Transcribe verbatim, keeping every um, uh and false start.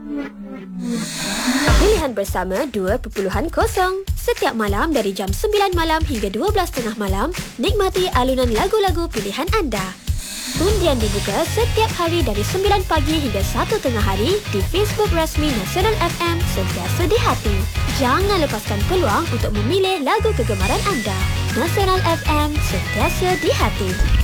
Pilihan bersama dua titik kosong. Setiap malam dari jam sembilan malam hingga dua belas tiga puluh malam, nikmati alunan lagu-lagu pilihan anda. Undian dibuka setiap hari dari sembilan pagi hingga satu tengah hari di Facebook rasmi Nasional F M, Sentiasa di Hati. Jangan lepaskan peluang untuk memilih lagu kegemaran anda. Nasional F M, Sentiasa di Hati.